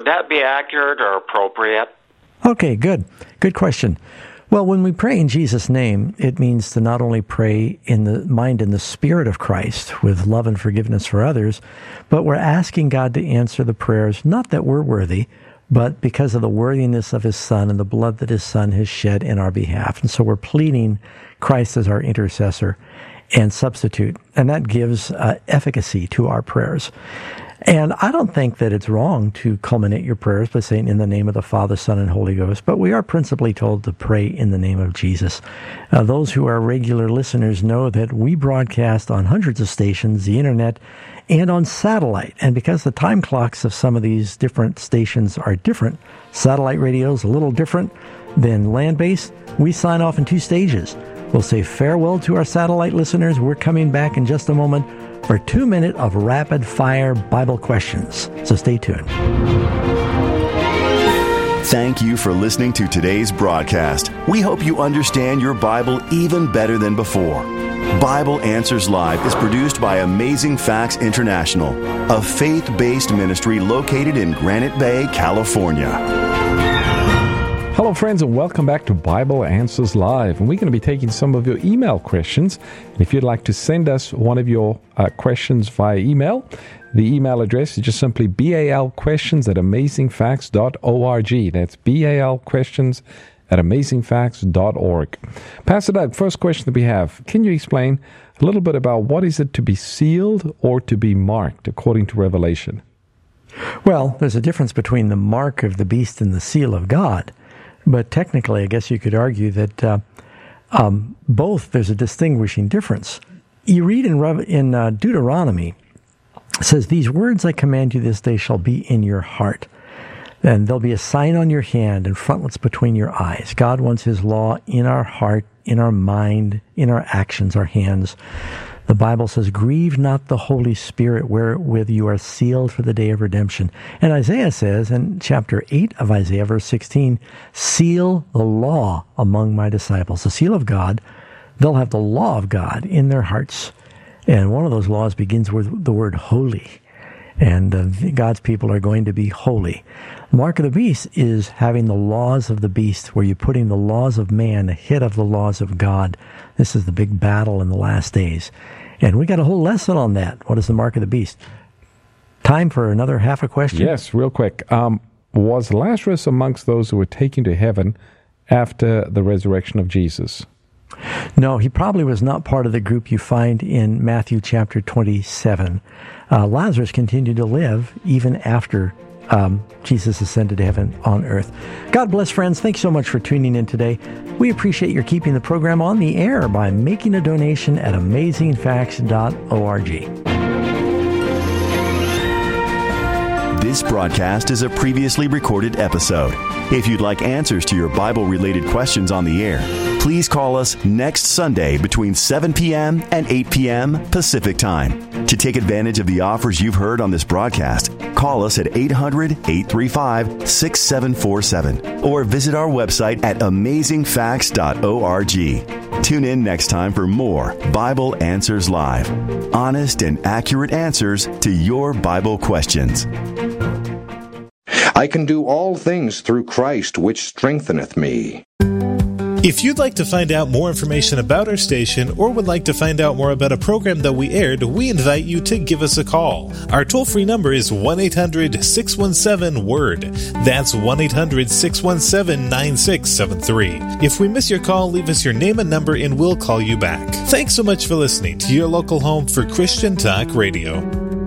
that be accurate or appropriate? Okay, good. Good question. Well, when we pray in Jesus' name, it means to not only pray in the mind and the spirit of Christ with love and forgiveness for others, but we're asking God to answer the prayers, not that we're worthy, but because of the worthiness of His Son and the blood that His Son has shed in our behalf. And so we're pleading Christ as our intercessor and substitute, and that gives efficacy to our prayers. And I don't think that it's wrong to culminate your prayers by saying, in the name of the Father, Son, and Holy Ghost, but we are principally told to pray in the name of Jesus. Those who are regular listeners know that we broadcast on hundreds of stations, the internet, and on satellite. And because the time clocks of some of these different stations are different, satellite radio is a little different than land-based, we sign off in 2 stages. We'll say farewell to our satellite listeners. We're coming back in just a moment for 2 minutes of rapid-fire Bible questions. So stay tuned. Thank you for listening to today's broadcast. We hope you understand your Bible even better than before. Bible Answers Live is produced by Amazing Facts International, a faith-based ministry located in Granite Bay, California. Hello, friends, and welcome back to Bible Answers Live. And we're going to be taking some of your email questions. And if you'd like to send us one of your questions via email, the email address is just simply balquestions@amazingfacts.org. That's balquestions@amazingfacts.org. Pastor Doug, first question that we have, can you explain a little bit about what is it to be sealed or to be marked according to Revelation? Well, there's a difference between the mark of the beast and the seal of God. But technically, I guess you could argue that both, there's a distinguishing difference. You read in Deuteronomy, it says, "These words I command you this day shall be in your heart. And there'll be a sign on your hand and frontlets between your eyes." God wants His law in our heart, in our mind, in our actions, our hands. The Bible says, "Grieve not the Holy Spirit wherewith you are sealed for the day of redemption." And Isaiah says in chapter 8 of Isaiah, verse 16, "Seal the law among my disciples." The seal of God, they'll have the law of God in their hearts. And one of those laws begins with the word holy. And God's people are going to be holy. Mark of the beast is having the laws of the beast, where you're putting the laws of man ahead of the laws of God. This is the big battle in the last days. And we got a whole lesson on that. What is the mark of the beast? Time for another half a question? Yes, real quick. Was Lazarus amongst those who were taken to heaven after the resurrection of Jesus? No, he probably was not part of the group you find in Matthew chapter 27. Lazarus continued to live even after Jesus ascended to heaven on earth. God bless, friends. Thanks so much for tuning in today. We appreciate your keeping the program on the air by making a donation at amazingfacts.org. This broadcast is a previously recorded episode. If you'd like answers to your Bible-related questions on the air, please call us next Sunday between 7 p.m. and 8 p.m. Pacific Time. To take advantage of the offers you've heard on this broadcast, call us at 800-835-6747 or visit our website at amazingfacts.org. Tune in next time for more Bible Answers Live. Honest and accurate answers to your Bible questions. I can do all things through Christ, which strengtheneth me. If you'd like to find out more information about our station or would like to find out more about a program that we aired, we invite you to give us a call. Our toll-free number is 1-800-617-WORD. That's 1-800-617-9673. If we miss your call, leave us your name and number and we'll call you back. Thanks so much for listening to your local home for Christian Talk Radio.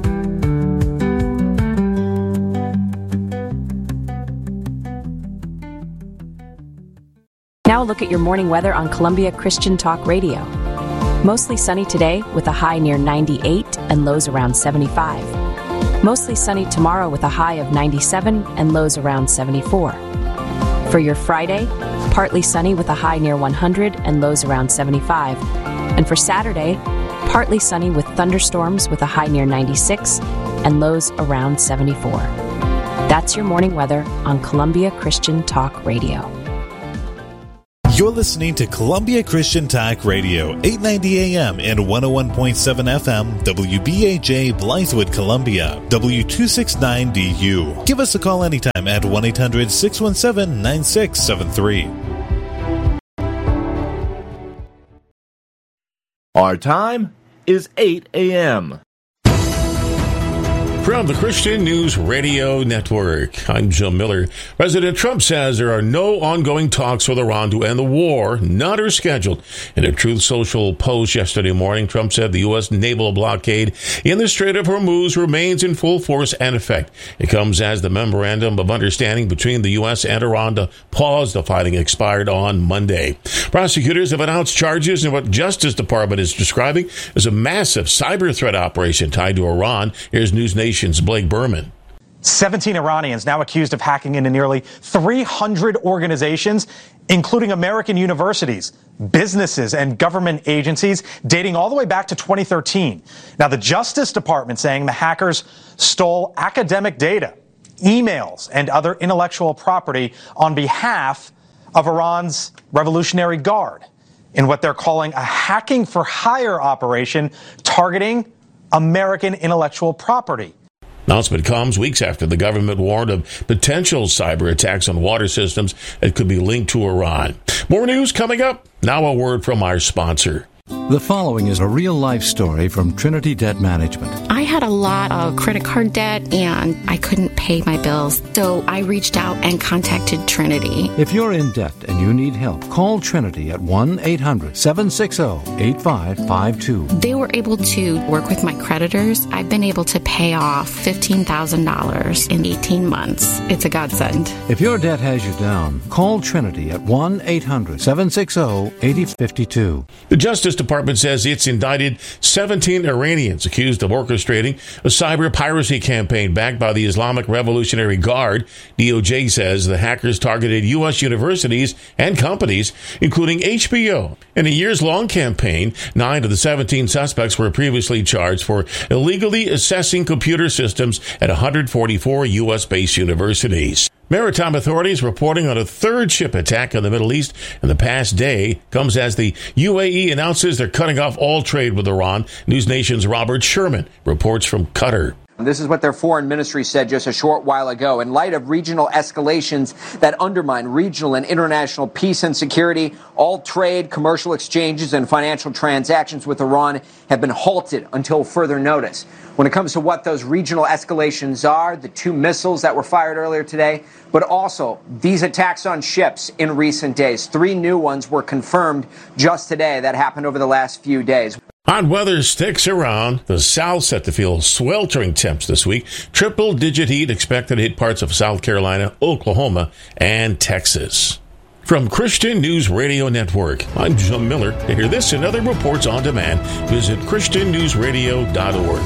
Now look at your morning weather on Columbia Christian Talk Radio. Mostly sunny today with a high near 98 and lows around 75. Mostly sunny tomorrow with a high of 97 and lows around 74. For your Friday, partly sunny with a high near 100 and lows around 75. And for Saturday, partly sunny with thunderstorms with a high near 96 and lows around 74. That's your morning weather on Columbia Christian Talk Radio. You're listening to Columbia Christian Talk Radio, 890 AM and 101.7 FM, WBAJ Blythewood, Columbia, W269DU. Give us a call anytime at 1-800-617-9673. Our time is 8 a.m. From the Christian News Radio Network, I'm Jim Miller. President Trump says there are no ongoing talks with Iran to end the war, none are scheduled. In a Truth Social post yesterday morning, Trump said the U.S. naval blockade in the Strait of Hormuz remains in full force and effect. It comes as the memorandum of understanding between the U.S. and Iran to pause the fighting expired on Monday. Prosecutors have announced charges in what Justice Department is describing as a massive cyber threat operation tied to Iran. Here's News Nation's Blake Berman. 17 Iranians now accused of hacking into nearly 300 organizations, including American universities, businesses, and government agencies, dating all the way back to 2013. Now, the Justice Department saying the hackers stole academic data, emails, and other intellectual property on behalf of Iran's Revolutionary Guard in what they're calling a hacking for hire operation targeting American intellectual property. Announcement comes weeks after the government warned of potential cyber attacks on water systems that could be linked to Iran. More news coming up. Now a word from our sponsor. The following is a real-life story from Trinity Debt Management. I had a lot of credit card debt, and I couldn't pay my bills, so I reached out and contacted Trinity. If you're in debt and you need help, call Trinity at 1-800-760-8552. They were able to work with my creditors. I've been able to pay off $15,000 in 18 months. It's a godsend. If your debt has you down, call Trinity at 1-800-760-8052. The Justice Department says it's indicted 17 Iranians accused of orchestrating a cyber piracy campaign backed by the Islamic Revolutionary Guard. DOJ says the hackers targeted U.S. universities and companies, including HBO. In a years-long campaign, 9 of the 17 suspects were previously charged for illegally accessing computer systems at 144 U.S.-based universities. Maritime authorities reporting on a third ship attack in the Middle East in the past day comes as the UAE announces they're cutting off all trade with Iran. News Nation's Robert Sherman reports from Qatar. This is what their foreign ministry said just a short while ago. In light of regional escalations that undermine regional and international peace and security, all trade, commercial exchanges, and financial transactions with Iran have been halted until further notice. When it comes to what those regional escalations are, the 2 missiles that were fired earlier today, but also these attacks on ships in recent days. 3 new ones were confirmed just today. That happened over the last few days. Hot weather sticks around. The South set to feel sweltering temps this week. Triple-digit heat expected to hit parts of South Carolina, Oklahoma, and Texas. From Christian News Radio Network, I'm Jim Miller. To hear this and other reports on demand, visit ChristianNewsRadio.org.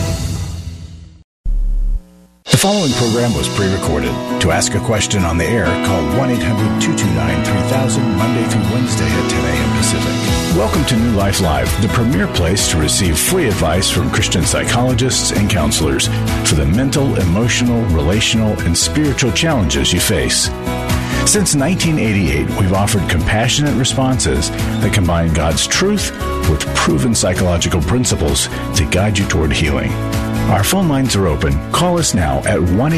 The following program was pre-recorded. To ask a question on the air, call 1-800-229-3000 Monday through Wednesday at 10 a.m. Pacific. Welcome to New Life Live, the premier place to receive free advice from Christian psychologists and counselors for the mental, emotional, relational, and spiritual challenges you face. Since 1988, we've offered compassionate responses that combine God's truth with proven psychological principles to guide you toward healing. Our phone lines are open. Call us now at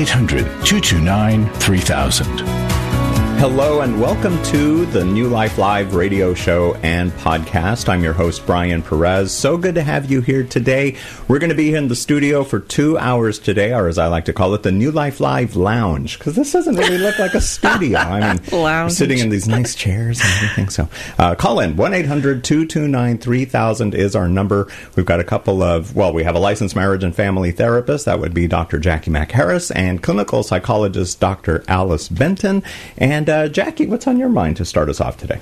1-800-229-3000. Hello and welcome to the New Life Live radio show and podcast. I'm your host, Brian Perez. So good to have you here today. We're going to be in the studio for 2 hours today, or as I like to call it, the New Life Live Lounge, because this doesn't really look like a studio. I mean, we're sitting in these nice chairs and everything. So call in. 1-800-229-3000 is our number. We've got a couple of, we have a licensed marriage and family therapist. That would be Dr. Jackie McHarris, and clinical psychologist Dr. Alice Benton. And Jackie, what's on your mind to start us off today?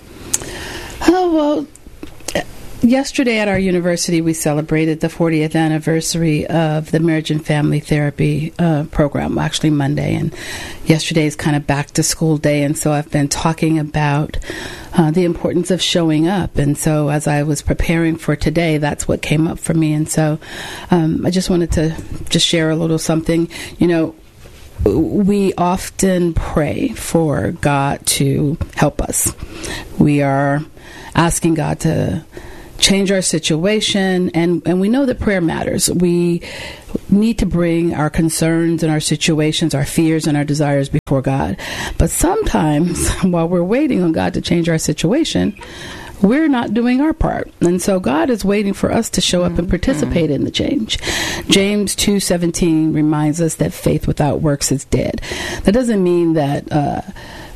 Yesterday at our university, we celebrated the 40th anniversary of the Marriage and Family Therapy program, actually Monday. And yesterday is kind of back to school day. And so I've been talking about the importance of showing up. And so as I was preparing for today, that's what came up for me. And so I just wanted to just share a little something. You know, we often pray for God to help us. We are asking God to change our situation, and we know that prayer matters. We need to bring our concerns and our situations, our fears and our desires before God. But sometimes, while we're waiting on God to change our situation, we're not doing our part. And so God is waiting for us to show up and participate in the change. James 2:17 reminds us that faith without works is dead. That doesn't mean that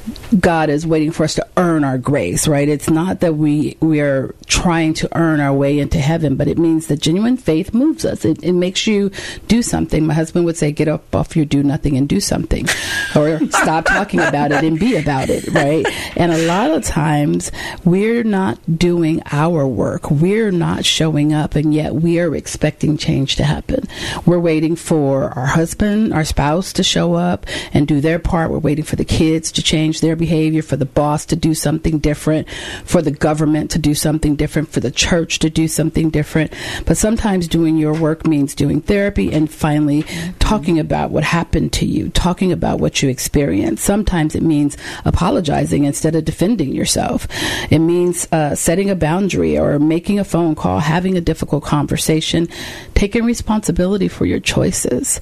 God is waiting for us to earn our grace, right? It's not that we are trying to earn our way into heaven, but it means that genuine faith moves us. It makes you do something. My husband would say, get up off your do nothing and do something, or stop talking about it and be about it, right? And a lot of times we're not doing our work. We're not showing up, and yet we are expecting change to happen. We're waiting for our husband, our spouse to show up and do their part. We're waiting for the kids to change their behavior, for the boss to do something different, for the government to do something different, for the church to do something different. But sometimes doing your work means doing therapy and finally talking about what happened to you, talking about what you experienced. Sometimes it means apologizing instead of defending yourself. It means setting a boundary or making a phone call, having a difficult conversation, taking responsibility for your choices.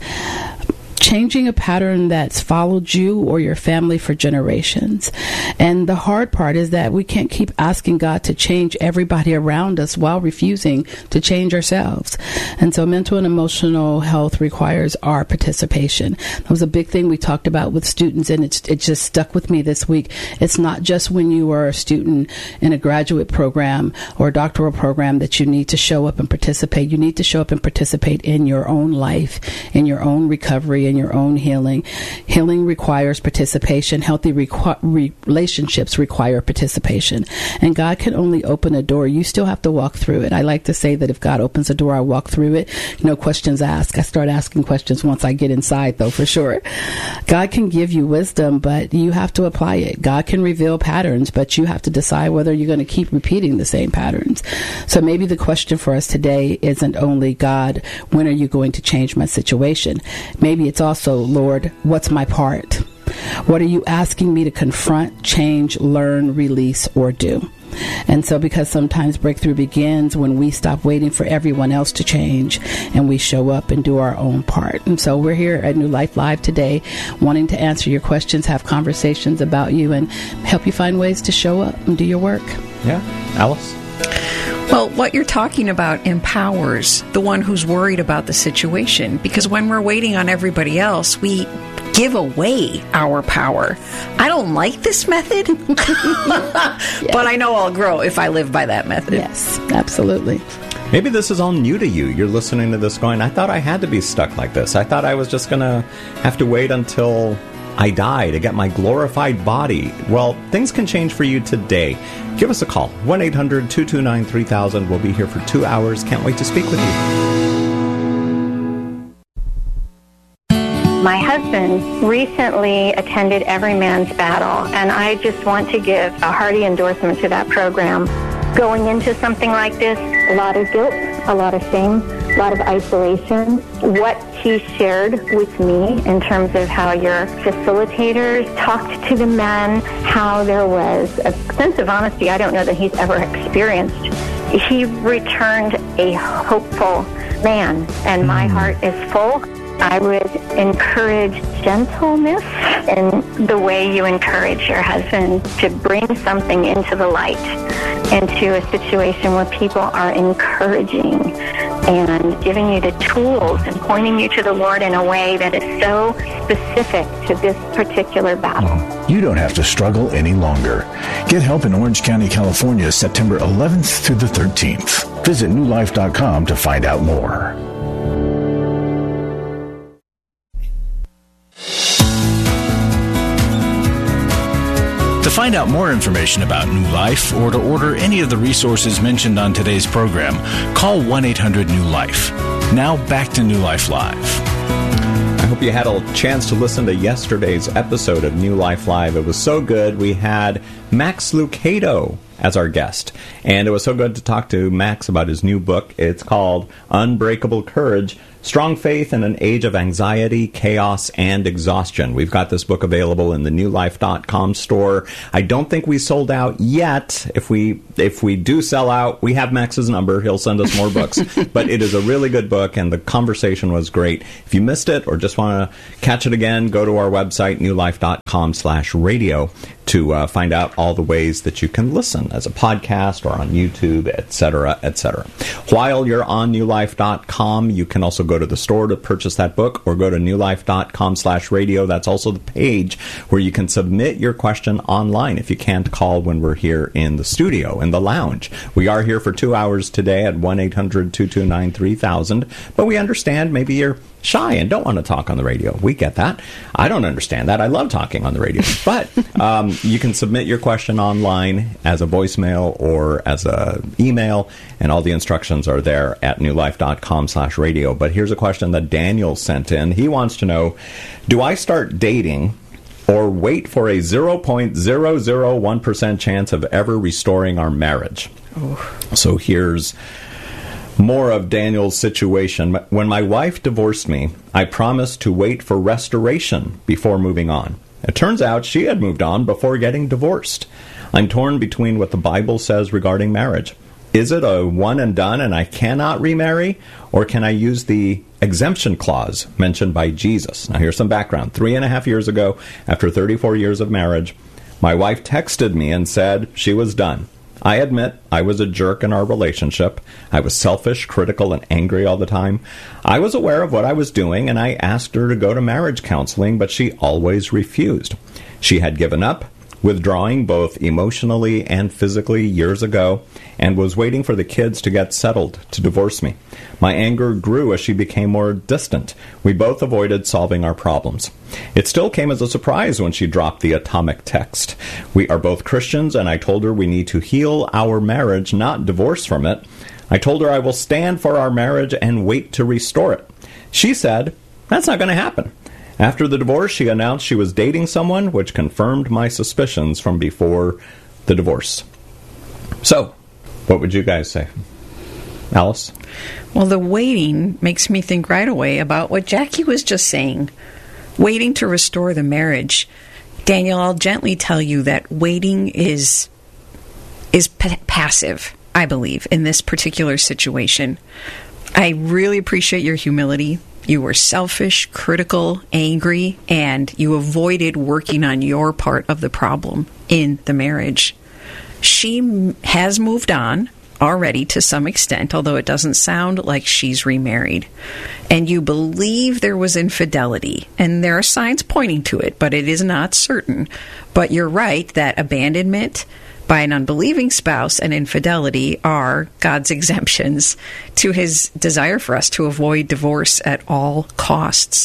Changing a pattern that's followed you or your family for generations. And the hard part is that we can't keep asking God to change everybody around us while refusing to change ourselves. And so mental and emotional health requires our participation. That was a big thing we talked about with students, and it just stuck with me this week. It's not just when you are a student in a graduate program or a doctoral program that you need to show up and participate. You need to show up and participate in your own life, in your own recovery, in your own healing. Healing requires participation. Healthy relationships require participation. And God can only open a door. You still have to walk through it. I like to say that if God opens a door, I walk through it. No questions asked. I start asking questions once I get inside, though, for sure. God can give you wisdom, but you have to apply it. God can reveal patterns, but you have to decide whether you're going to keep repeating the same patterns. So maybe the question for us today isn't only, God, when are you going to change my situation? Maybe it's also, Lord, what's my part? What are you asking me to confront, change, learn, release, or do? And so because sometimes breakthrough begins when we stop waiting for everyone else to change and we show up and do our own part. And so we're here at New Life Live today wanting to answer your questions, have conversations about you, and help you find ways to show up and do your work. Yeah. Alice? Well, what you're talking about empowers the one who's worried about the situation, because when we're waiting on everybody else, we give away our power. I don't like this method, but I know I'll grow if I live by that method. Yes, absolutely. Maybe this is all new to you. You're listening to this going, I thought I had to be stuck like this. I thought I was just going to have to wait until I die to get my glorified body. Well, things can change for you today. Give us a call. 1-800-229-3000. We'll be here for 2 hours. Can't wait to speak with you. My husband recently attended Every Man's Battle, and I just want to give a hearty endorsement to that program. Going into something like this, a lot of guilt, a lot of shame, a lot of isolation. What he shared with me in terms of how your facilitators talked to the men, how there was a sense of honesty I don't know that he's ever experienced. He returned a hopeful man, and my heart is full. I would encourage gentleness in the way you encourage your husband to bring something into the light, into a situation where people are encouraging and giving you the tools and pointing you to the Lord in a way that is so specific to this particular battle. You don't have to struggle any longer. Get help in Orange County, California, September 11th through the 13th. Visit newlife.com to find out more. To find out more information about New Life or to order any of the resources mentioned on today's program, call 1-800-NEW-LIFE. Now back to New Life Live. I hope you had a chance to listen to yesterday's episode of New Life Live. It was so good. We had Max Lucado as our guest. And it was so good to talk to Max about his new book. It's called Unbreakable Courage, Strong Faith in an Age of Anxiety, Chaos, and Exhaustion. We've got this book available in the newlife.com store. I don't think we sold out yet. If we do sell out, we have Max's number. He'll send us more books. But it is a really good book, and the conversation was great. If you missed it or just want to catch it again, go to our website, newlife.com/radio, to find out all the ways that you can listen as a podcast or on YouTube, etc., etc. While you're on newlife.com, you can also go to the store to purchase that book, or go to newlife.com/radio. That's also the page where you can submit your question online if you can't call when we're here in the studio, in the lounge. We are here for 2 hours today at 1-800-229-3000, but we understand maybe you're shy and don't want to talk on the radio. We get that. I don't understand that. I love talking on the radio. But you can submit your question online as a voicemail or as a email, and all the instructions are there at newlife.com/radio. But here's a question that Daniel sent in. He wants to know, do I start dating or wait for a 0.001% chance of ever restoring our marriage? Oh. So here's more of Daniel's situation. When my wife divorced me, I promised to wait for restoration before moving on. It turns out she had moved on before getting divorced. I'm torn between what the Bible says regarding marriage. Is it a one and done and I cannot remarry? Or can I use the exemption clause mentioned by Jesus? Now here's some background. 3.5 years ago, after 34 years of marriage, my wife texted me and said she was done. I admit I was a jerk in our relationship. I was selfish, critical, and angry all the time. I was aware of what I was doing, and I asked her to go to marriage counseling, but she always refused. She had given up, withdrawing both emotionally and physically years ago, and was waiting for the kids to get settled to divorce me. My anger grew as she became more distant. We both avoided solving our problems. It still came as a surprise when she dropped the atomic text. We are both Christians, and I told her we need to heal our marriage, not divorce from it. I told her I will stand for our marriage and wait to restore it. She said, that's not going to happen. After the divorce, she announced she was dating someone, which confirmed my suspicions from before the divorce. So, what would you guys say? Alice? Well, the waiting makes me think right away about what Jackie was just saying. Waiting to restore the marriage. Daniel, I'll gently tell you that waiting is passive, I believe, in this particular situation. I really appreciate your humility. You were selfish, critical, angry, and you avoided working on your part of the problem in the marriage. She has moved on already to some extent, although it doesn't sound like she's remarried. And you believe there was infidelity, and there are signs pointing to it, but it is not certain. But you're right that abandonment by an unbelieving spouse and infidelity are God's exemptions to his desire for us to avoid divorce at all costs.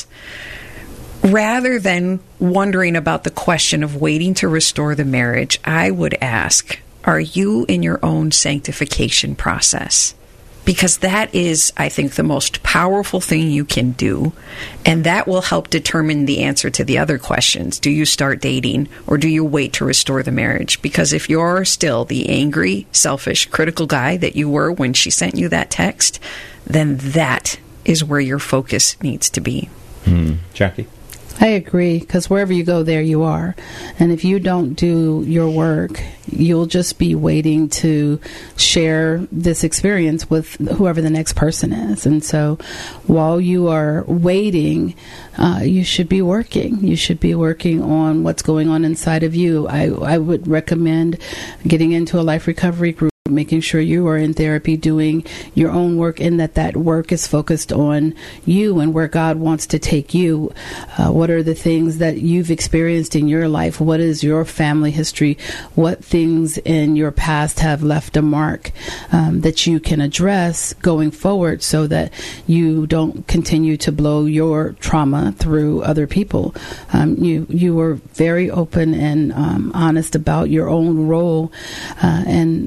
Rather than wondering about the question of waiting to restore the marriage, I would ask, are you in your own sanctification process? Because that is, I think, the most powerful thing you can do, and that will help determine the answer to the other questions. Do you start dating, or do you wait to restore the marriage? Because if you're still the angry, selfish, critical guy that you were when she sent you that text, then that is where your focus needs to be. Jackie? I agree, because wherever you go, there you are. And if you don't do your work, you'll just be waiting to share this experience with whoever the next person is. And so while you are waiting, you should be working. You should be working on what's going on inside of you. I would recommend getting into a life recovery group, making sure you are in therapy, doing your own work, and that work is focused on you and where God wants to take you. What are the things that you've experienced in your life? What is your family history? What things in your past have left a mark that you can address going forward so that you don't continue to blow your trauma through other people? You were very open and honest about your own role, and it sounds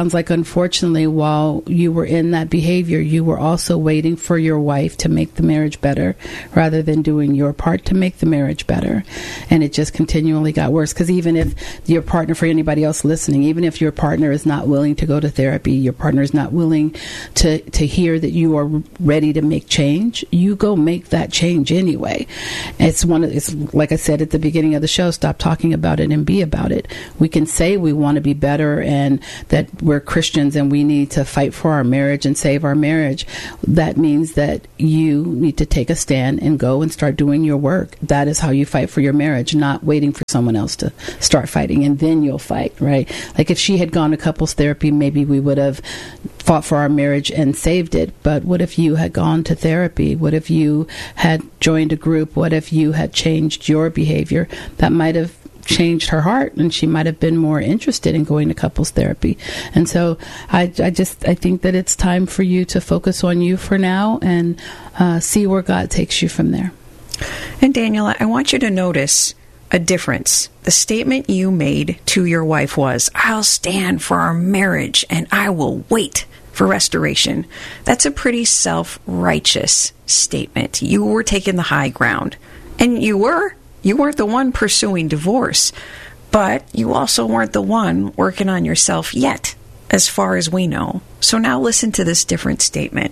sounds like, unfortunately, while you were in that behavior, you were also waiting for your wife to make the marriage better rather than doing your part to make the marriage better. And it just continually got worse. Because even if your partner, for anybody else listening, even if your partner is not willing to go to therapy, your partner is not willing to hear that you are ready to make change, you go make that change anyway. It's like I said at the beginning of the show, stop talking about it and be about it. We can say we want to be better and that we're Christians and we need to fight for our marriage and save our marriage. That means that you need to take a stand and go and start doing your work. That is how you fight for your marriage, not waiting for someone else to start fighting and then you'll fight, right? Like if she had gone to couples therapy, maybe we would have fought for our marriage and saved it. But what if you had gone to therapy? What if you had joined a group? What if you had changed your behavior? That might have changed her heart and she might have been more interested in going to couples therapy. And so I think that it's time for you to focus on you for now and see where God takes you from there. And Daniela, I want you to notice a difference. The statement you made to your wife was, I'll stand for our marriage and I will wait for restoration. That's a pretty self-righteous statement. You were taking the high ground. And you weren't the one pursuing divorce, but you also weren't the one working on yourself yet, as far as we know. So now listen to this different statement.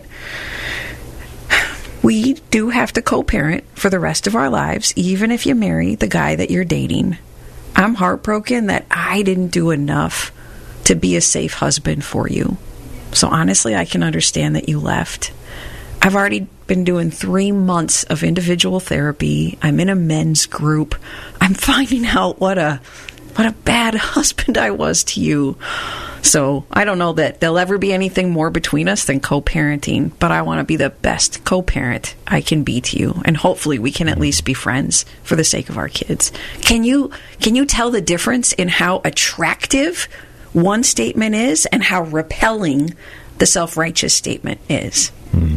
We do have to co-parent for the rest of our lives, even if you marry the guy that you're dating. I'm heartbroken that I didn't do enough to be a safe husband for you. So honestly, I can understand that you left. I've already been doing 3 months of individual therapy. I'm in a men's group. I'm finding out what a bad husband I was to you. So I don't know that there'll ever be anything more between us than co-parenting, but I want to be the best co-parent I can be to you. And hopefully we can at least be friends for the sake of our kids. Can you tell the difference in how attractive one statement is and how repelling the self-righteous statement is?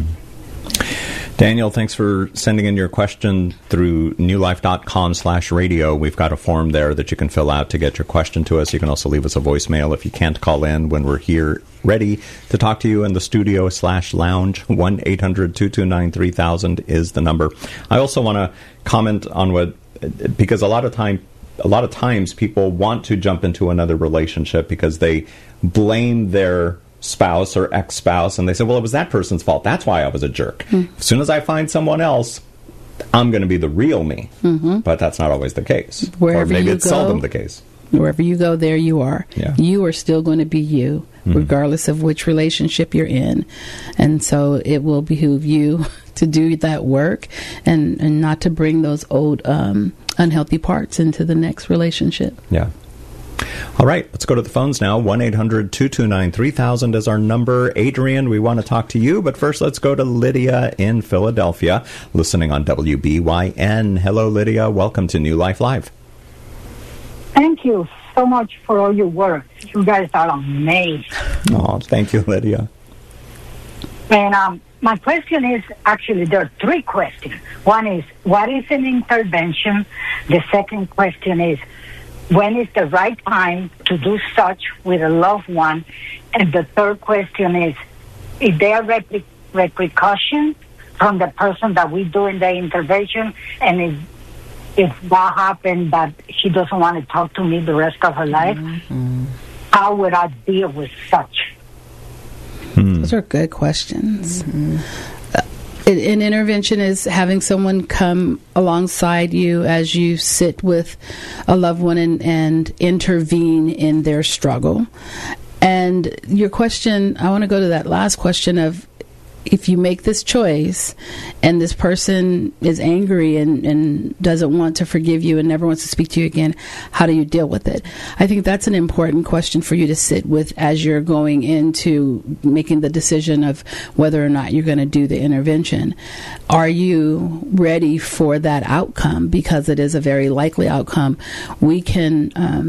Daniel, thanks for sending in your question through newlife.com/radio. We've got a form there that you can fill out to get your question to us. You can also leave us a voicemail if you can't call in when we're here ready to talk to you in the studio/lounge. 1-800-229-3000 is the number. I also want to comment on because a lot of times people want to jump into another relationship because they blame their spouse or ex-spouse and they say, well, it was that person's fault. That's why I was a jerk. As soon as I find someone else, I'm going to be the real me. But that's not always the case. Or maybe it's seldom the case. Wherever you go, there you are. Yeah. You are still going to be you, regardless of which relationship you're in. And so it will behoove you to do that work and not to bring those old unhealthy parts into the next relationship. Yeah. All right, let's go to the phones now. 1-800-229-3000 is our number. Adrian, we want to talk to you, but first let's go to Lydia in Philadelphia, listening on WBYN. Hello, Lydia. Welcome to New Life Live. Thank you so much for all your work. You guys are amazing. Oh, thank you, Lydia. And my question is, actually, there are 3 questions. One is, what is an intervention? The second question is, when is the right time to do such with a loved one? And the third question is there repercussions from the person that we do in the intervention? And if that happened, that she doesn't want to talk to me the rest of her life, how would I deal with such? Those are good questions. An intervention is having someone come alongside you as you sit with a loved one and intervene in their struggle. And your question, I want to go to that last question of, if you make this choice and this person is angry and doesn't want to forgive you and never wants to speak to you again, how do you deal with it? I think that's an important question for you to sit with as you're going into making the decision of whether or not you're going to do the intervention. Are you ready for that outcome? Because it is a very likely outcome. We can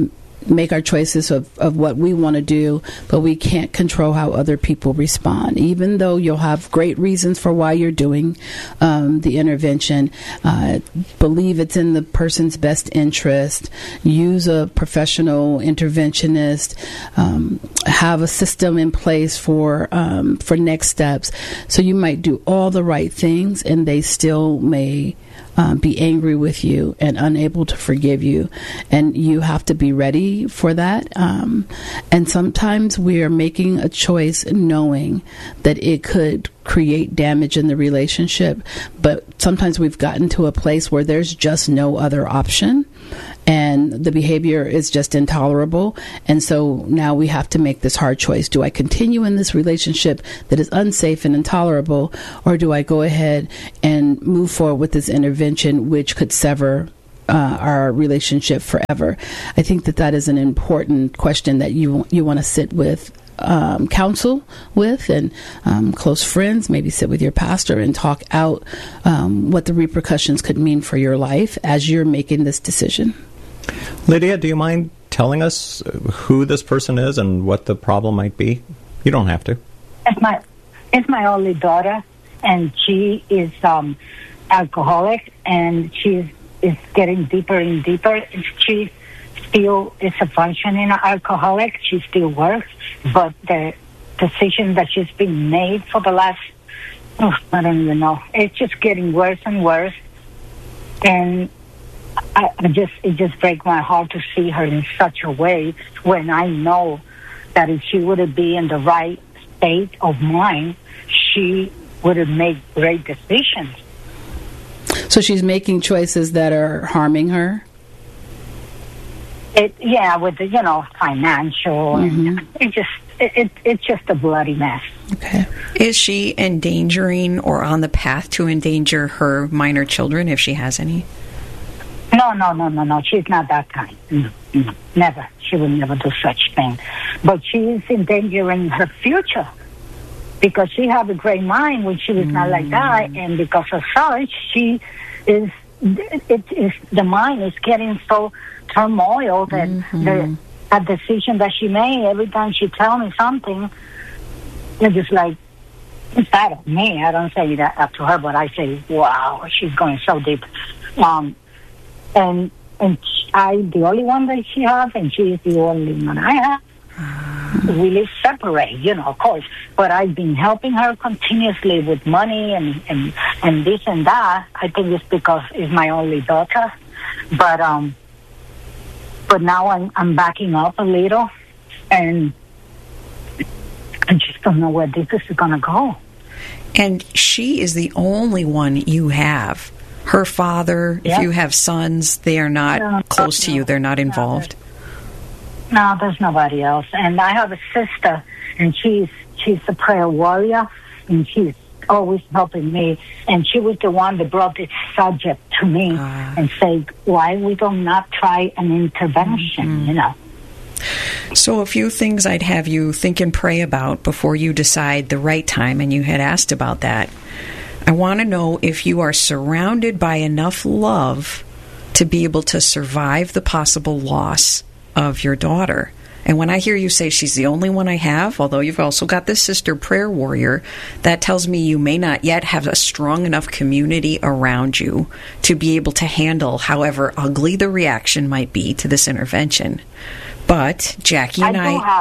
make our choices of what we want to do, but we can't control how other people respond. Even though you'll have great reasons for why you're doing the intervention, believe it's in the person's best interest, use a professional interventionist, have a system in place for next steps. So you might do all the right things, and they still may be angry with you and unable to forgive you, and you have to be ready for that. And sometimes we are making a choice knowing that it could create damage in the relationship, but sometimes we've gotten to a place where there's just no other option, and the behavior is just intolerable. And so now we have to make this hard choice. Do I continue in this relationship that is unsafe and intolerable, or do I go ahead and move forward with this intervention, which could sever our relationship forever? I think that is an important question that you want to sit with, counsel with, and close friends, maybe sit with your pastor and talk out what the repercussions could mean for your life as you're making this decision. Lydia, do you mind telling us who this person is and what the problem might be? You don't have to. It's my only daughter, and she is alcoholic, and she is getting deeper and deeper. She still is a functioning alcoholic. She still works, but the decision that she's been made for the last, I don't even know. It's just getting worse and worse, and it just breaks my heart to see her in such a way when I know that if she would be in the right state of mind, she would have made great decisions. So she's making choices that are harming her? With the, financial, and it's just a bloody mess. Okay. Is she endangering or on the path to endanger her minor children, if she has any? No. She's not that kind. No, never. She would never do such thing. But she is endangering her future because she had a great mind when she was not like that, and because of such, she is. The mind is getting so turmoil that a decision that she made, every time she tells me something, it's just like inside of me. I don't say that to her, but I say, "Wow, she's going so deep." And I'm the only one that she has, and she is the only one I have. We live separate, of course, but I've been helping her continuously with money and this and that. I think it's because it's my only daughter, but now I'm backing up a little, and I just don't know where this is going to go. And she is the only one you have. Her father, if you have sons, they are not close to you. They're not involved. No, there's nobody else. And I have a sister, and she's a prayer warrior, and she's always helping me. And she was the one that brought this subject to me and said, why we do not try an intervention, So a few things I'd have you think and pray about before you decide the right time, and you had asked about that. I want to know if you are surrounded by enough love to be able to survive the possible loss of your daughter. And when I hear you say she's the only one I have, although you've also got this sister prayer warrior, that tells me you may not yet have a strong enough community around you to be able to handle however ugly the reaction might be to this intervention. But Jackie and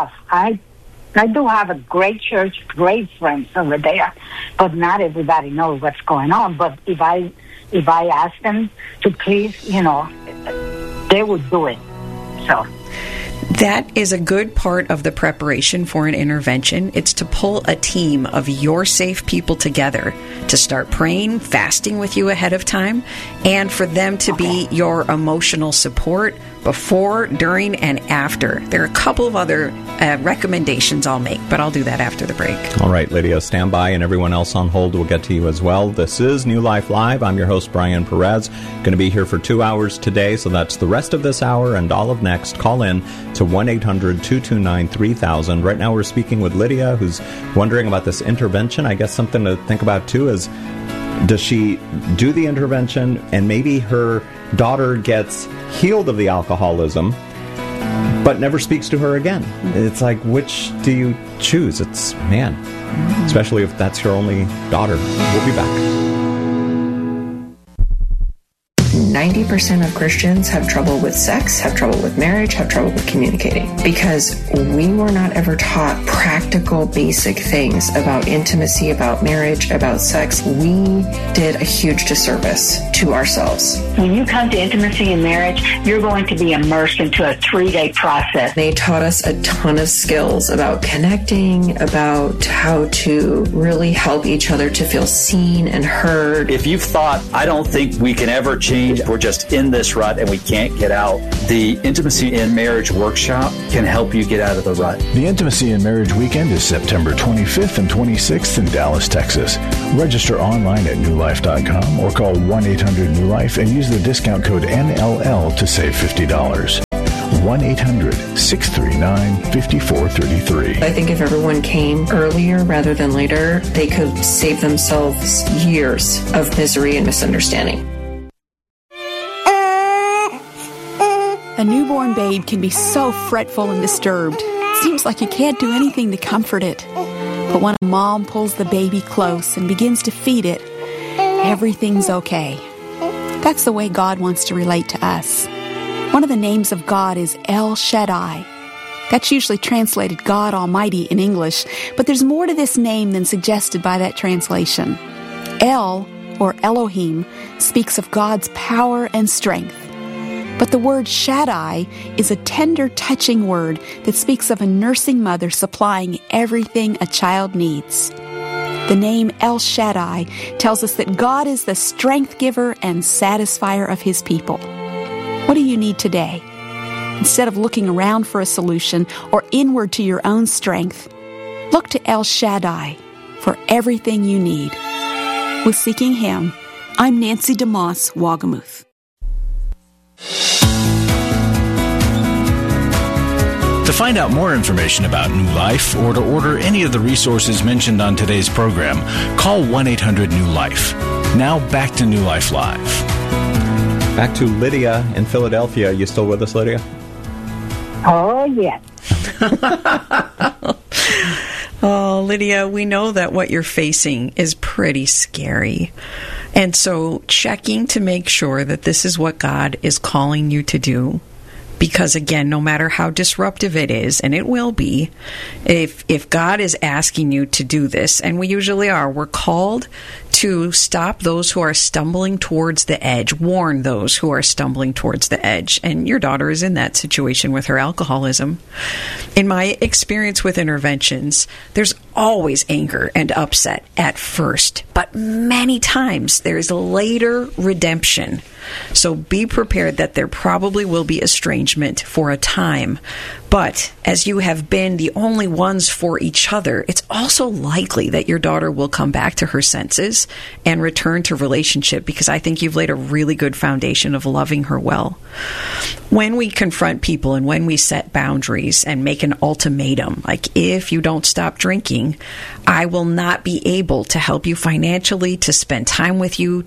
I do have a great church, great friends over there, but not everybody knows what's going on. But if I ask them to please, they would do it. So that is a good part of the preparation for an intervention. It's to pull a team of your safe people together to start praying, fasting with you ahead of time, and for them to be your emotional support before, during, and after. There are a couple of other recommendations I'll make, but I'll do that after the break. All right, Lydia, stand by, and everyone else on hold will get to you as well. This is New Life Live. I'm your host, Brian Perez. Going to be here for 2 hours today, so that's the rest of this hour and all of next. Call in to 1-800-229-3000. Right now we're speaking with Lydia, who's wondering about this intervention. I guess something to think about, too, is does she do the intervention and maybe her daughter gets healed of the alcoholism, but never speaks to her again. It's like, which do you choose? It's, man, especially if that's your only daughter. We'll be back. 90% of Christians have trouble with sex, have trouble with marriage, have trouble with communicating, because we were not ever taught practical, basic things about intimacy, about marriage, about sex. We did a huge disservice to ourselves. When you come to intimacy and marriage, you're going to be immersed into a 3-day process. They taught us a ton of skills about connecting, about how to really help each other to feel seen and heard. If you've thought, I don't think we can ever change, we're just in this rut and we can't get out, the Intimacy in Marriage Workshop can help you get out of the rut. The Intimacy in Marriage Weekend is September 25th and 26th in Dallas, Texas. Register online at newlife.com or call 1-800-NEW-LIFE and use the discount code NLL to save $50. 1-800-639-5433. I think if everyone came earlier rather than later, they could save themselves years of misery and misunderstanding. A newborn babe can be so fretful and disturbed. It seems like you can't do anything to comfort it. But when a mom pulls the baby close and begins to feed it, everything's okay. That's the way God wants to relate to us. One of the names of God is El Shaddai. That's usually translated God Almighty in English, but there's more to this name than suggested by that translation. El, or Elohim, speaks of God's power and strength. But the word Shaddai is a tender, touching word that speaks of a nursing mother supplying everything a child needs. The name El Shaddai tells us that God is the strength giver and satisfier of His people. What do you need today? Instead of looking around for a solution or inward to your own strength, look to El Shaddai for everything you need. With Seeking Him, I'm Nancy DeMoss, Wagamuth. To find out more information about New Life or to order any of the resources mentioned on today's program, call 1-800-NEW-LIFE. Now back to New Life Live. Back to Lydia in Philadelphia. You still with us, Lydia? Oh, yes. Oh, Lydia, we know that what you're facing is pretty scary. And so checking to make sure that this is what God is calling you to do. Because again, no matter how disruptive it is, and it will be, if God is asking you to do this, and we usually are, we're called to stop those who are stumbling towards the edge, warn those who are stumbling towards the edge. And your daughter is in that situation with her alcoholism. In my experience with interventions, there's always anger and upset at first, but many times there's later redemption. So be prepared that there probably will be estrangement for a time. But as you have been the only ones for each other, it's also likely that your daughter will come back to her senses and return to relationship, because I think you've laid a really good foundation of loving her well. When we confront people and when we set boundaries and make an ultimatum, like if you don't stop drinking, I will not be able to help you financially, to spend time with you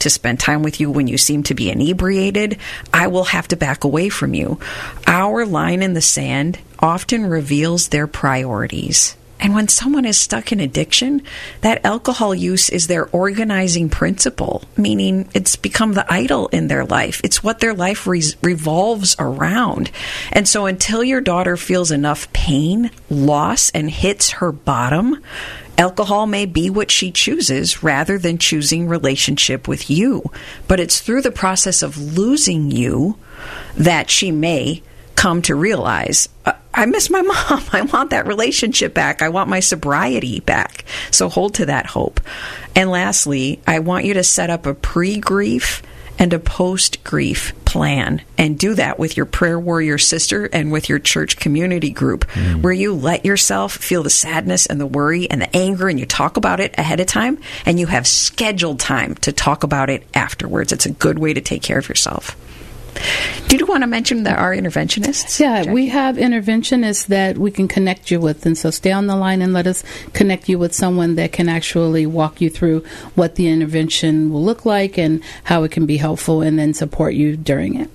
when you seem to be inebriated, I will have to back away from you. Our line in the sand often reveals their priorities. And when someone is stuck in addiction, that alcohol use is their organizing principle, meaning it's become the idol in their life. It's what their life revolves around. And so until your daughter feels enough pain, loss, and hits her bottom, alcohol may be what she chooses rather than choosing relationship with you. But it's through the process of losing you that she may come to realize, I miss my mom. I want that relationship back. I want my sobriety back. So hold to that hope. And lastly, I want you to set up a pre-grief and a post-grief plan, and do that with your prayer warrior sister and with your church community group, where you let yourself feel the sadness and the worry and the anger, and you talk about it ahead of time, and you have scheduled time to talk about it afterwards. It's a good way to take care of yourself. Did you want to mention that our interventionists? Yeah, Jackie? we have interventionists that we can connect you with. And so stay on the line and let us connect you with someone that can actually walk you through what the intervention will look like and how it can be helpful, and then support you during it.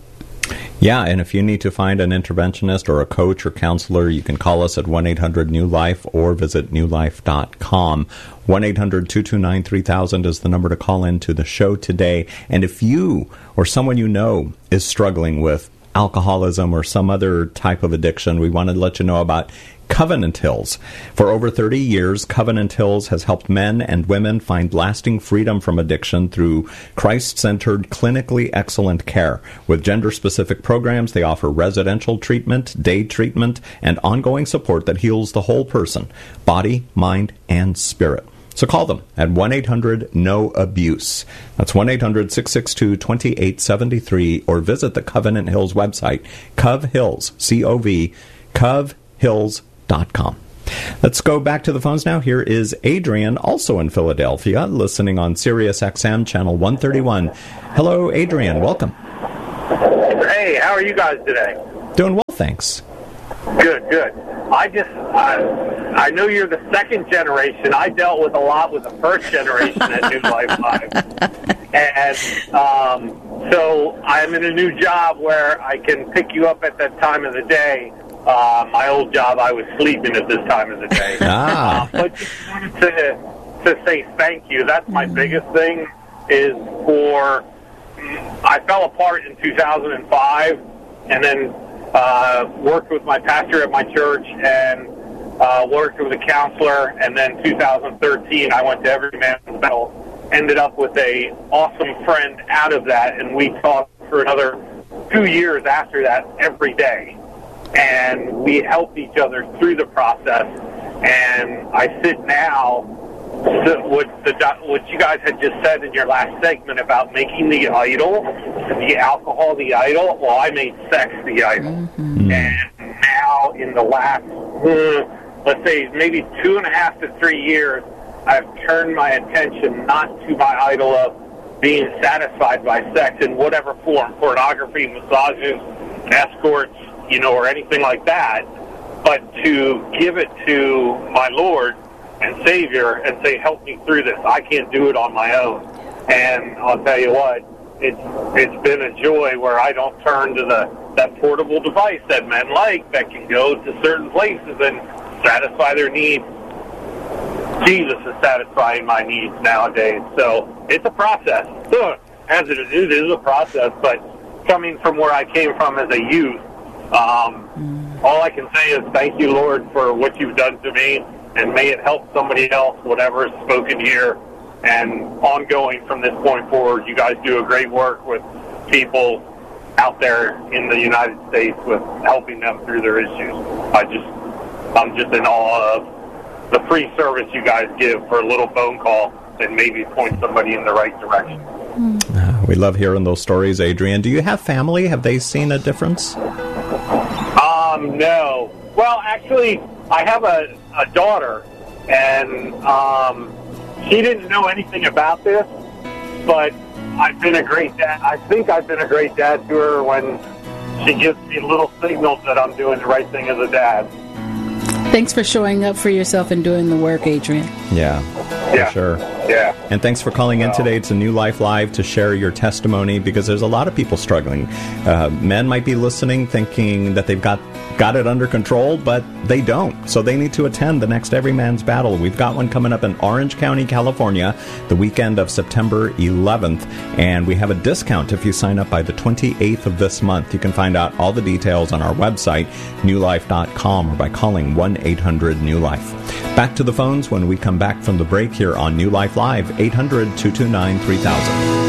Yeah, and if you need to find an interventionist or a coach or counselor, you can call us at 1-800-NEW-LIFE or visit newlife.com. 1-800-229-3000 is the number to call into the show today. And if you or someone you know is struggling with alcoholism or some other type of addiction, we want to let you know about Covenant Hills. For over 30 years, Covenant Hills has helped men and women find lasting freedom from addiction through Christ-centered, clinically excellent care. With gender-specific programs, they offer residential treatment, day treatment, and ongoing support that heals the whole person, body, mind, and spirit. So call them at 1-800-NO-ABUSE. That's 1-800-662-2873, or visit the Covenant Hills website, Cov Hills, C-O-V, covhills.com. Let's go back to the phones now. Here is Adrian, also in Philadelphia, listening on Sirius XM Channel 131. Hello, Adrian. Welcome. Hey, how are you guys today? Doing well, thanks. Good. I know you're the second generation. I dealt with a lot with the first generation at New Life Live. And so I'm in a new job where I can pick you up at that time of the day. My old job, I was sleeping at this time of the day. But just wanted to say thank you. That's my biggest thing, is I fell apart in 2005 and then worked with my pastor at my church and worked with a counselor. And then 2013, I went to Every Man's Battle. Ended up with a awesome friend out of that, and we talked for another 2 years after that every day. And we helped each other through the process. And I sit now, what you guys had just said in your last segment about making the idol, the alcohol the idol, well, I made sex the idol. Mm-hmm. And now in the last, let's say, maybe 2.5 to 3 years, I've turned my attention not to my idol of being satisfied by sex in whatever form, pornography, massages, escorts, or anything like that, but to give it to my Lord and Savior and say, help me through this. I can't do it on my own. And I'll tell you what, it's been a joy where I don't turn to that portable device that men like that can go to certain places and satisfy their needs. Jesus is satisfying my needs nowadays. So it's a process. As it is a process, but coming from where I came from as a youth, all I can say is thank you, Lord, for what you've done to me, and may it help somebody else, whatever is spoken here, and ongoing from this point forward. You guys do a great work with people out there in the United States with helping them through their issues. I'm just in awe of the free service you guys give for a little phone call and maybe point somebody in the right direction. We love hearing those stories, Adrian. Do you have family? Have they seen a difference? No. Well, actually, I have a daughter, and she didn't know anything about this, but I've been a great dad. I think I've been a great dad to her when she gives me little signals that I'm doing the right thing as a dad. Thanks for showing up for yourself and doing the work, Adrian. Yeah, for sure. Yeah. And thanks for calling in today to New Life Live to share your testimony, because there's a lot of people struggling. Men might be listening thinking that they've got it under control, but they don't. So they need to attend the next Every Man's Battle. We've got one coming up in Orange County, California, the weekend of September 11th. And we have a discount if you sign up by the 28th of this month. You can find out all the details on our website, newlife.com, or by calling 1-800-NEW-LIFE. Back to the phones when we come back from the break here on New Life Live, 800-229-3000.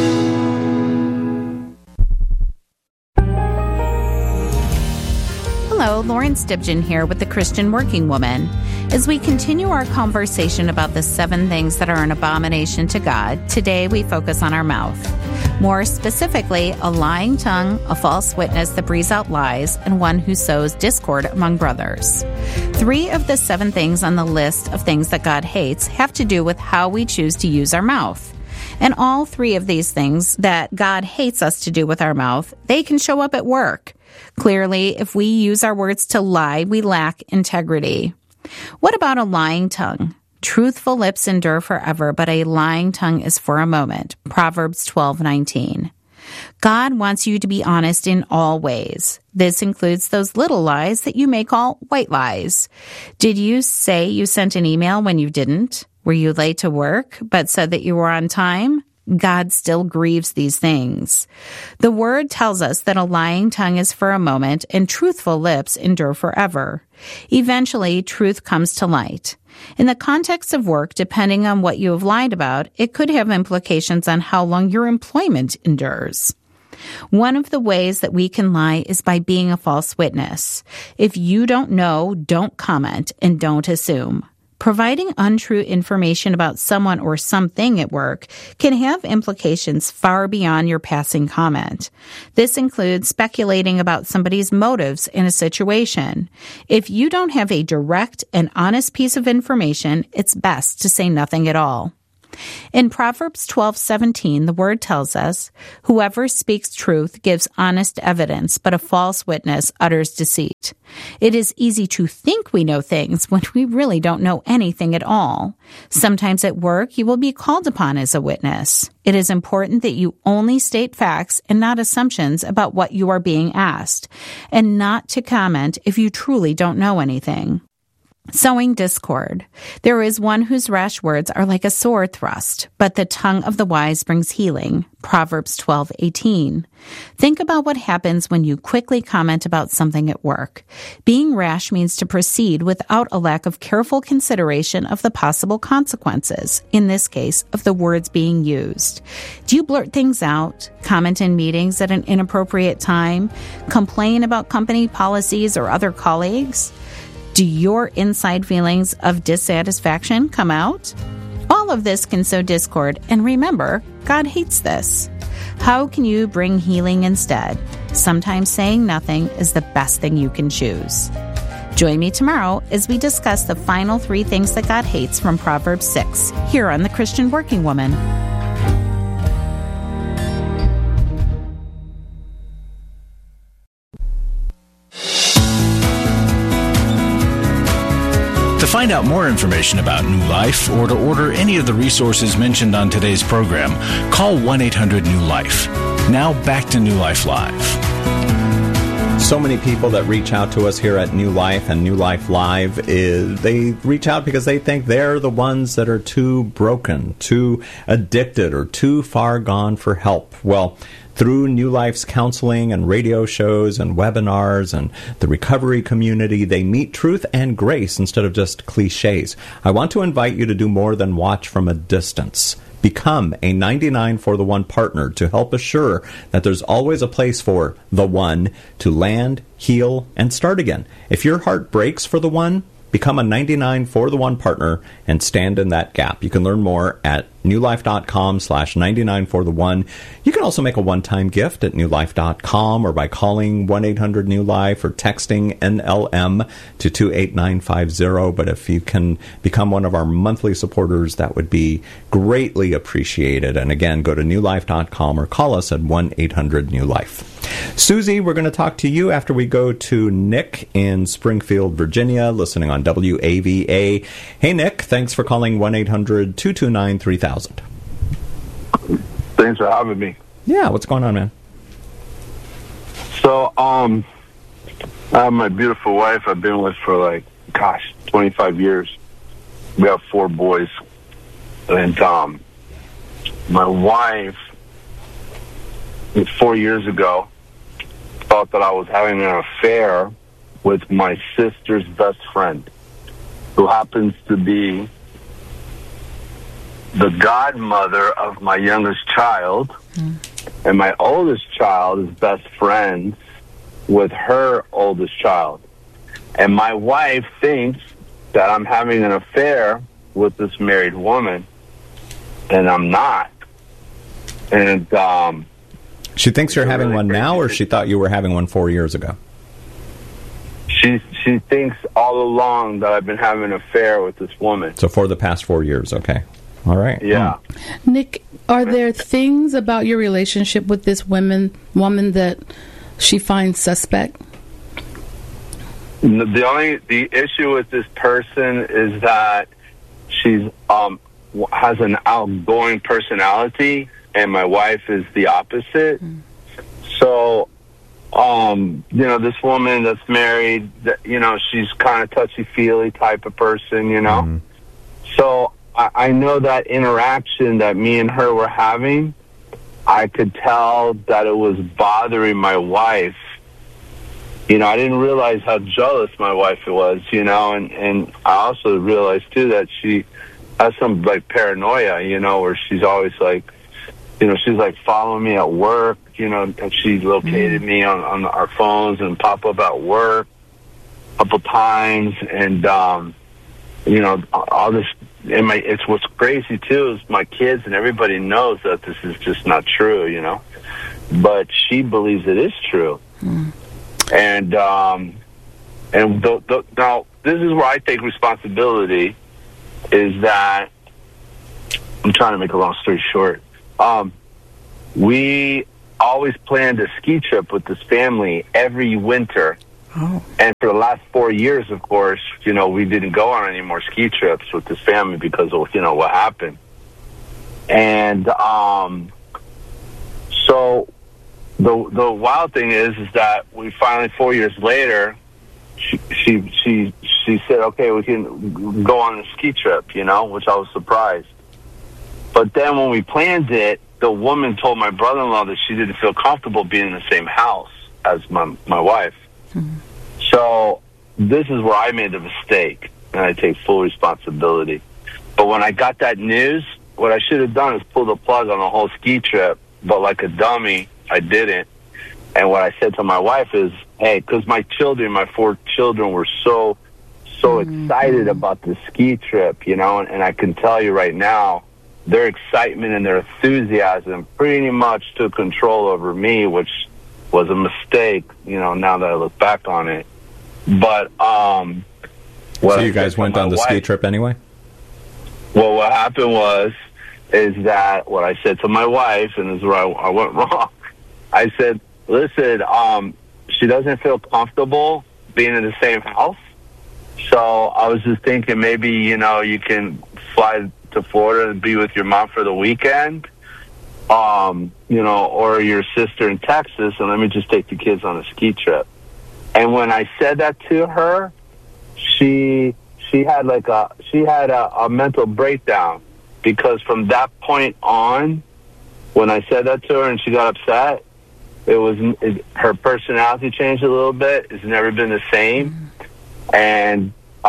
Hello, Lauren Stibgen here with the Christian Working Woman. As we continue our conversation about the 7 things that are an abomination to God, today we focus on our mouth. More specifically, a lying tongue, a false witness that breathes out lies, and one who sows discord among brothers. 3 of the 7 things on the list of things that God hates have to do with how we choose to use our mouth. And all 3 of these things that God hates us to do with our mouth, they can show up at work. Clearly, if we use our words to lie, we lack integrity. What about a lying tongue? Truthful lips endure forever, but a lying tongue is for a moment. Proverbs 12:19. God wants you to be honest in all ways. This includes those little lies that you may call white lies. Did you say you sent an email when you didn't? Were you late to work but said that you were on time? God still grieves these things. The Word tells us that a lying tongue is for a moment and truthful lips endure forever. Eventually, truth comes to light. In the context of work, depending on what you have lied about, it could have implications on how long your employment endures. One of the ways that we can lie is by being a false witness. If you don't know, don't comment and don't assume. Providing untrue information about someone or something at work can have implications far beyond your passing comment. This includes speculating about somebody's motives in a situation. If you don't have a direct and honest piece of information, it's best to say nothing at all. In Proverbs 12:17, the Word tells us, "Whoever speaks truth gives honest evidence, but a false witness utters deceit." It is easy to think we know things when we really don't know anything at all. Sometimes at work, you will be called upon as a witness. It is important that you only state facts and not assumptions about what you are being asked, and not to comment if you truly don't know anything. Sowing discord. There is one whose rash words are like a sword thrust, but the tongue of the wise brings healing. Proverbs 12:18. Think about what happens when you quickly comment about something at work. Being rash means to proceed without a lack of careful consideration of the possible consequences, in this case, of the words being used. Do you blurt things out, comment in meetings at an inappropriate time, complain about company policies or other colleagues? Do your inside feelings of dissatisfaction come out? All of this can sow discord, and remember, God hates this. How can you bring healing instead? Sometimes saying nothing is the best thing you can choose. Join me tomorrow as we discuss the final 3 things that God hates from Proverbs 6, here on The Christian Working Woman. To find out more information about New Life or to order any of the resources mentioned on today's program, call 1-800-NEW-LIFE. Now back to New Life Live. So many people that reach out to us here at New Life and New Life Live, they reach out because they think they're the ones that are too broken, too addicted, or too far gone for help. Well, through New Life's counseling and radio shows and webinars and the recovery community, they meet truth and grace instead of just cliches. I want to invite you to do more than watch from a distance. Become a 99 for the One partner to help assure that there's always a place for the One to land, heal, and start again. If your heart breaks for the One, become a 99 for the One partner and stand in that gap. You can learn more at newlife.com/99 for the One. You can also make a one-time gift at newlife.com or by calling 1-800-NEW-LIFE or texting NLM to 28950. But if you can become one of our monthly supporters, that would be greatly appreciated. And again, go to newlife.com or call us at 1-800-NEW-LIFE. Susie, we're going to talk to you after we go to Nick in Springfield, Virginia, listening on WAVA. Hey, Nick, thanks for calling 1-800-229-3000. Thanks for having me. Yeah, what's going on, man? So, I have my beautiful wife I've been with for 25 years. We have 4 boys. And my wife, 4 years ago, thought that I was having an affair with my sister's best friend, who happens to be the godmother of my youngest child, and my oldest child is best friends with her oldest child. And my wife thinks that I'm having an affair with this married woman, and I'm not. And she thinks you're having one now, or she thought you were having one 4 years ago? She thinks all along that I've been having an affair with this woman. So for the past 4 years, okay. All right. Yeah. Nick, are there things about your relationship with this woman that she finds suspect? The issue with this person is that she's has an outgoing personality, and my wife is the opposite. So, this woman that's married, she's kind of touchy-feely type of person, So I know that interaction that me and her were having, I could tell that it was bothering my wife. I didn't realize how jealous my wife was, and I also realized, too, that she has some, paranoia, where she's always, she's, following me at work, and she located me on our phones and pop up at work a couple times, and, all this, and it's what's crazy, too, is my kids and everybody knows that this is just not true, but she believes it is true. And now this is where I take responsibility, is that, I'm trying to make a long story short, we always planned a ski trip with this family every winter. And for the last 4 years, of course, we didn't go on any more ski trips with this family because of, what happened. And so the wild thing is that we finally, 4 years later, she said, okay, we can go on a ski trip, which I was surprised. But then when we planned it, the woman told my brother-in-law that she didn't feel comfortable being in the same house as my wife. So this is where I made the mistake, and I take full responsibility. But when I got that news, what I should have done is pull the plug on the whole ski trip, but like a dummy, I didn't. And what I said to my wife is, hey, because my 4 children were so excited about the ski trip, and I can tell you right now, their excitement and their enthusiasm pretty much took control over me, which was a mistake, now that I look back on it. But, so you guys went on the ski trip anyway? Well, what happened is that what I said to my wife, and this is where I went wrong, I said, listen, she doesn't feel comfortable being in the same house. So I was just thinking maybe, you can fly to Florida and be with your mom for the weekend, or your sister in Texas, and let me just take the kids on a ski trip. And when I said that to her, she had a mental breakdown, because from that point on, when I said that to her and she got upset, her personality changed a little bit. It's never been the same. And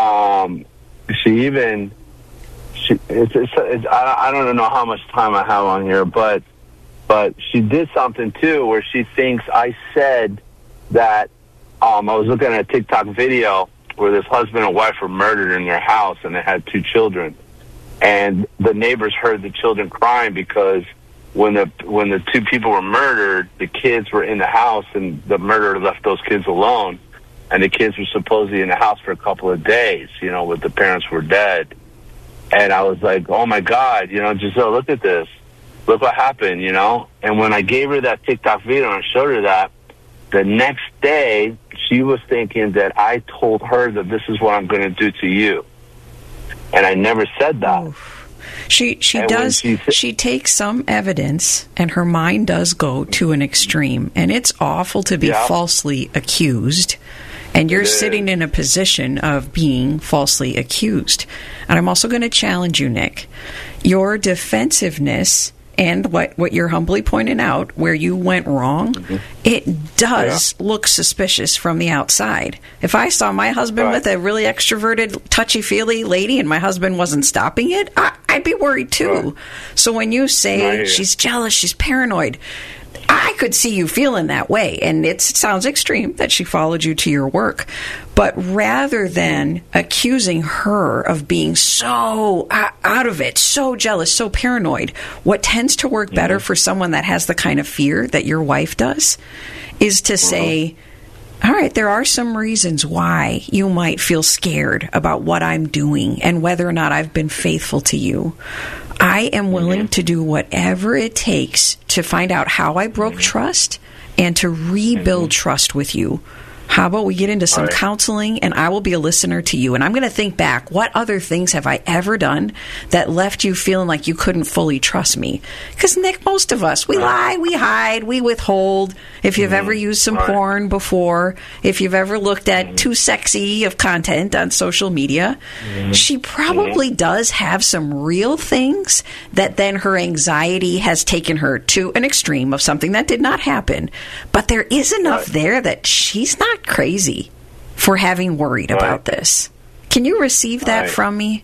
I don't know how much time I have on here, but she did something too where she thinks I said that I was looking at a TikTok video where this husband and wife were murdered in their house, and they had 2 children, and the neighbors heard the children crying because when the 2 people were murdered, the kids were in the house, and the murderer left those kids alone, and the kids were supposedly in the house for a couple of days, with the parents were dead. And I was like, oh my God, Giselle, look at this. Look what happened, And when I gave her that TikTok video and I showed her that, the next day she was thinking that I told her that this is what I'm going to do to you. And I never said that. She takes some evidence, and her mind does go to an extreme. And it's awful to be falsely accused. And you're sitting in a position of being falsely accused. And I'm also going to challenge you, Nick. Your defensiveness and what you're humbly pointing out, where you went wrong, it does look suspicious from the outside. If I saw my husband with a really extroverted, touchy-feely lady and my husband wasn't stopping it, I'd be worried too. So when you say she's jealous, she's paranoid, I could see you feeling that way, and it sounds extreme that she followed you to your work. But rather than accusing her of being so out of it, so jealous, so paranoid, what tends to work better for someone that has the kind of fear that your wife does is to say, all right, there are some reasons why you might feel scared about what I'm doing and whether or not I've been faithful to you. I am willing to do whatever it takes to find out how I broke trust and to rebuild trust with you. How about we get into some counseling, and I will be a listener to you. And I'm going to think back, what other things have I ever done that left you feeling like you couldn't fully trust me? Because, Nick, most of us, we lie, we hide, we withhold. If you've ever used some porn before, if you've ever looked at too sexy of content on social media, she probably does have some real things that then her anxiety has taken her to an extreme of something that did not happen. But there is enough there that she's not crazy for having worried about this. Can you receive that from me?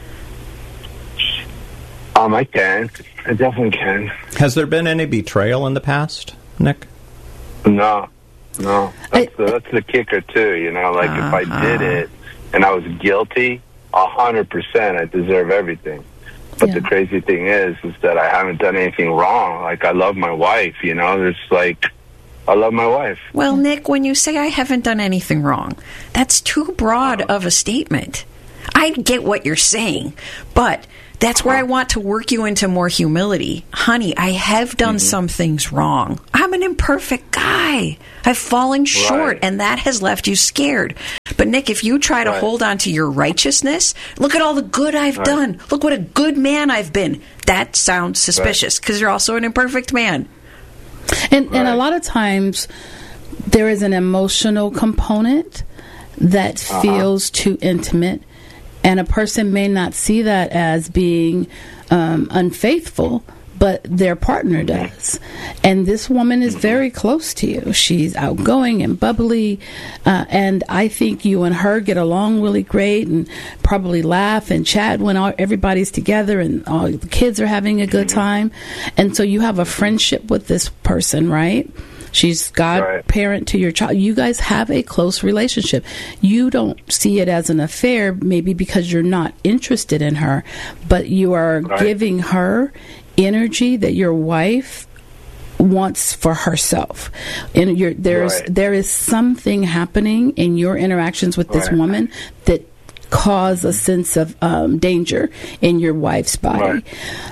I can. I definitely can. Has there been any betrayal in the past, Nick? No. That's the kicker, too. You know, like if I did it and I was guilty, 100% I deserve everything. But the crazy thing is that I haven't done anything wrong. Like, I love my wife, you know? There's like... I love my wife. Well, Nick, when you say I haven't done anything wrong, that's too broad of a statement. I get what you're saying, but that's where I want to work you into more humility. Honey, I have done some things wrong. I'm an imperfect guy. I've fallen short, and that has left you scared. But, Nick, if you try to hold on to your righteousness, look at all the good I've done. Look what a good man I've been. That sounds suspicious because you're also an imperfect man. And a lot of times there is an emotional component that feels too intimate, and a person may not see that as being unfaithful, but their partner does. And this woman is very close to you. She's outgoing and bubbly, and I think you and her get along really great and probably laugh and chat when everybody's together and all the kids are having a good time. And so you have a friendship with this person, right? She's godparent to your child. You guys have a close relationship. You don't see it as an affair, maybe because you're not interested in her, but you are giving her energy that your wife wants for herself. And there is something happening in your interactions with this woman that cause a sense of danger in your wife's body.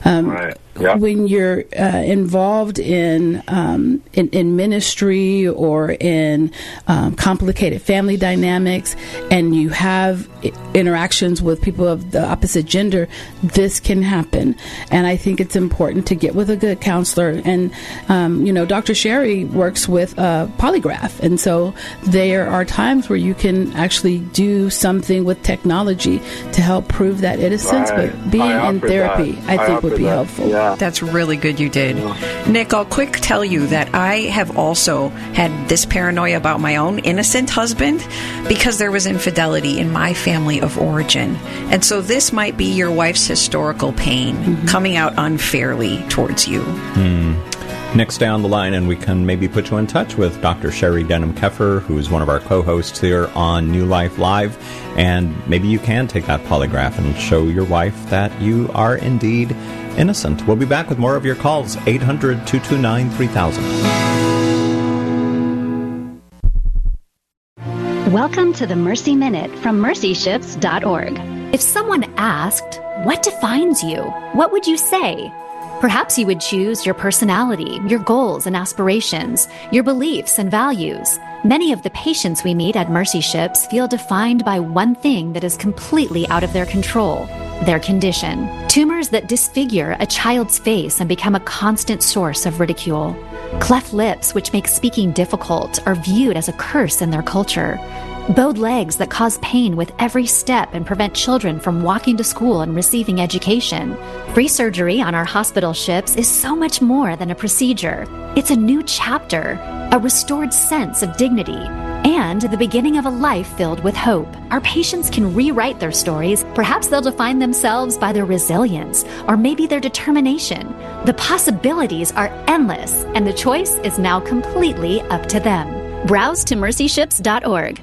When you're involved in ministry or in complicated family dynamics, and you have interactions with people of the opposite gender, this can happen. And I think it's important to get with a good counselor. And Dr. Sherry works with a polygraph, and so there are times where you can actually do something with technology to help prove that innocence. But being in therapy, I think, would be helpful. That's really good you did. Nick, I'll quick tell you that I have also had this paranoia about my own innocent husband because there was infidelity in my family of origin. And so this might be your wife's historical pain coming out unfairly towards you. Nick's down the line, and we can maybe put you in touch with Dr. Sherry Denham-Keffer, who's one of our co-hosts here on New Life Live, and maybe you can take that polygraph and show your wife that you are indeed innocent. We'll be back with more of your calls, 800-229-3000. Welcome to the Mercy Minute from mercyships.org. If someone asked, "What defines you?" what would you say? Perhaps you would choose your personality, your goals and aspirations, your beliefs and values. Many of the patients we meet at Mercy Ships feel defined by one thing that is completely out of their control: their condition. Tumors that disfigure a child's face and become a constant source of ridicule. Cleft lips, which make speaking difficult, are viewed as a curse in their culture. Bowed legs that cause pain with every step and prevent children from walking to school and receiving education. Free surgery on our hospital ships is so much more than a procedure. It's a new chapter, a restored sense of dignity, and the beginning of a life filled with hope. Our patients can rewrite their stories. Perhaps they'll define themselves by their resilience, or maybe their determination. The possibilities are endless, and the choice is now completely up to them. Browse to mercyships.org.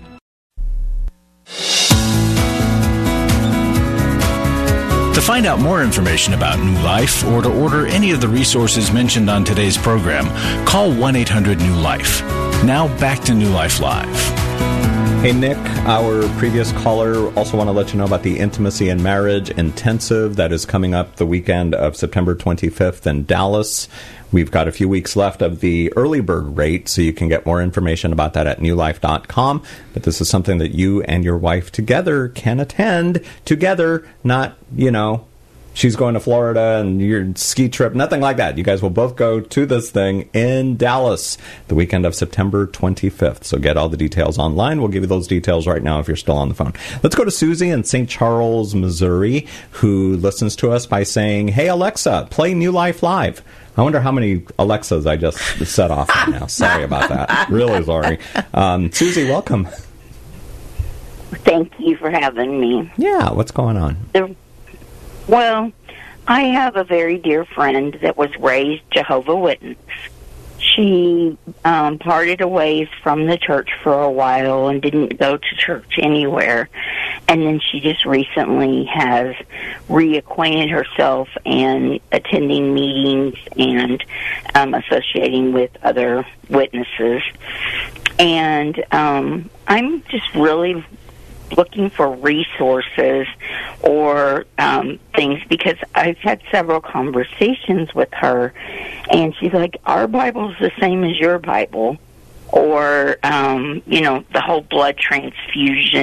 To find out more information about New Life or to order any of the resources mentioned on today's program, call 1-800-NEW-LIFE. Now back to New Life Live. Hey, Nick, our previous caller, also want to let you know about the Intimacy in Marriage Intensive that is coming up the weekend of September 25th in Dallas. We've got a few weeks left of the early bird rate, so you can get more information about that at newlife.com. But this is something that you and your wife together can attend together, not, she's going to Florida and your ski trip, nothing like that. You guys will both go to this thing in Dallas the weekend of September 25th. So get all the details online. We'll give you those details right now if you're still on the phone. Let's go to Susie in St. Charles, Missouri, who listens to us by saying, "Hey, Alexa, play New Life Live." I wonder how many Alexas I just set off right now. Sorry about that. Really sorry. Susie, welcome. Thank you for having me. Yeah, what's going on? Well, I have a very dear friend that was raised Jehovah's Witness. She parted ways from the church for a while and didn't go to church anywhere. And then she just recently has reacquainted herself and attending meetings and associating with other witnesses. And I'm just really looking for resources or things, because I've had several conversations with her, and she's like, our Bible's the same as your Bible, or, the whole blood transfusion